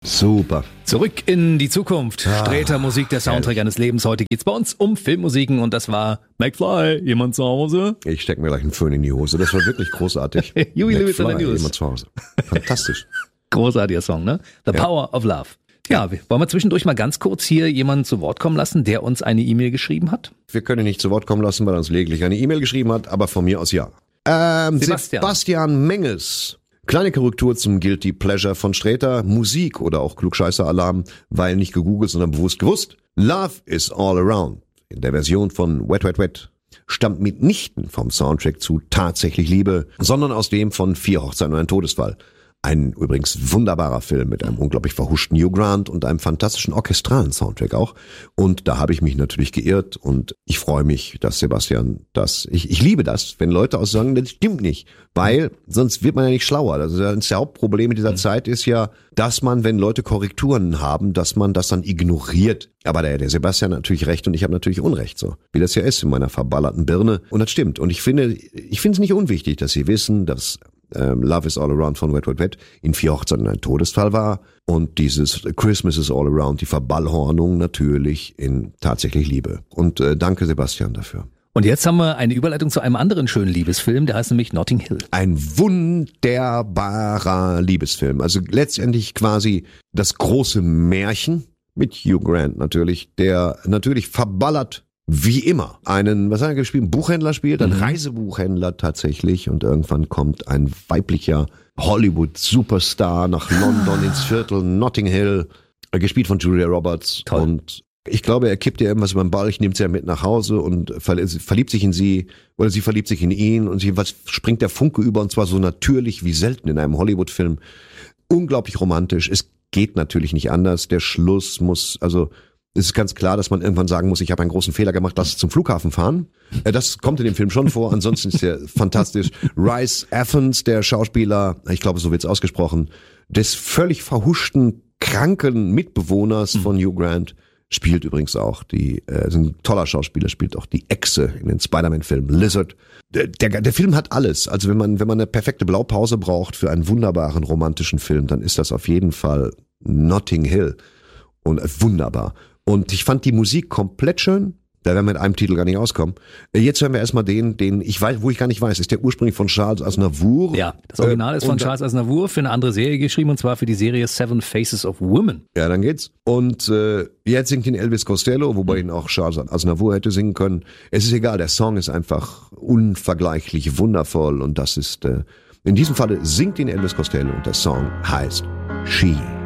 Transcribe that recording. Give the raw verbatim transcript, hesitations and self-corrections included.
Super. Zurück in die Zukunft. Ah, Sträter Musik, der Soundtrack eines Lebens. Heute geht's bei uns um Filmmusiken und das war McFly. Jemand zu Hause? Ich steck mir gleich einen Föhn in die Hose. Das war wirklich großartig. Huey Lewis and the News. Jemand zu Hause. Fantastisch. Großartiger Song, ne? The Ja. Power of Love. Ja, wollen wir zwischendurch mal ganz kurz hier jemanden zu Wort kommen lassen, der uns eine E-Mail geschrieben hat? Wir können ihn nicht zu Wort kommen lassen, weil er uns lediglich eine E-Mail geschrieben hat, aber von mir aus ja. Ähm, Sebastian. Sebastian Menges. Kleine Korrektur zum Guilty Pleasure von Sträter. Musik oder auch Klugscheißer-Alarm, weil nicht gegoogelt, sondern bewusst gewusst. Love is all around. In der Version von Wet Wet Wet stammt mitnichten vom Soundtrack zu Tatsächlich Liebe, sondern aus dem von Vier Hochzeiten und ein Todesfall. Ein übrigens wunderbarer Film mit einem unglaublich verhuschten Hugh Grant und einem fantastischen orchestralen Soundtrack auch. Und da habe ich mich natürlich geirrt und ich freue mich, dass Sebastian das, ich, ich liebe das, wenn Leute auch sagen, das stimmt nicht, weil sonst wird man ja nicht schlauer. Also das Hauptproblem in dieser mhm. Zeit ist ja, dass man, wenn Leute Korrekturen haben, dass man das dann ignoriert. Aber der, der Sebastian hat natürlich recht und ich habe natürlich Unrecht, so wie das ja ist in meiner verballerten Birne. Und das stimmt. Und ich finde, ich finde es nicht unwichtig, dass Sie wissen, dass Love is All Around von Wet Wet Wet in Vier Hochzeiten ein Todesfall war und dieses Christmas is All Around, die Verballhornung natürlich in Tatsächlich Liebe. Und äh, danke Sebastian dafür. Und jetzt haben wir eine Überleitung zu einem anderen schönen Liebesfilm, der heißt nämlich Notting Hill. Ein wunderbarer Liebesfilm. Also letztendlich quasi das große Märchen mit Hugh Grant natürlich, der natürlich verballert wie immer einen, was hat er gespielt, Buchhändler spielt, ein mhm. Reisebuchhändler tatsächlich und irgendwann kommt ein weiblicher Hollywood-Superstar nach London ins Viertel Notting Hill, gespielt von Julia Roberts. Toll. Und ich glaube, er kippt ihr irgendwas über den Balch, nimmt sie ja mit nach Hause und verliebt sich in sie oder sie verliebt sich in ihn und sie was springt der Funke über und zwar so natürlich wie selten in einem Hollywood-Film. Unglaublich romantisch. Es geht natürlich nicht anders. Der Schluss muss, also es ist ganz klar, dass man irgendwann sagen muss, ich habe einen großen Fehler gemacht, lass es zum Flughafen fahren. Das kommt in dem Film schon vor, ansonsten ist er fantastisch. Rhys Ifans, der Schauspieler, ich glaube, so wird's ausgesprochen, des völlig verhuschten, kranken Mitbewohners von Hugh Grant, spielt übrigens auch die, äh, ist ein toller Schauspieler, spielt auch die Echse in den Spider-Man-Filmen, Lizard. Der, der, der Film hat alles. Also wenn man, wenn man eine perfekte Blaupause braucht für einen wunderbaren romantischen Film, dann ist das auf jeden Fall Notting Hill. Und äh, wunderbar. Und ich fand die Musik komplett schön. Da werden wir mit einem Titel gar nicht auskommen. Jetzt hören wir erstmal den, den ich weiß, wo ich gar nicht weiß, ist der ursprünglich von Charles Aznavour. Ja, das Original äh, ist von Charles Aznavour für eine andere Serie geschrieben und zwar für die Serie Seven Faces of Women. Ja, dann geht's. Und äh, jetzt singt ihn Elvis Costello, wobei ihn auch Charles Aznavour hätte singen können. Es ist egal, der Song ist einfach unvergleichlich wundervoll und das ist, äh, in diesem Falle singt ihn Elvis Costello und der Song heißt She.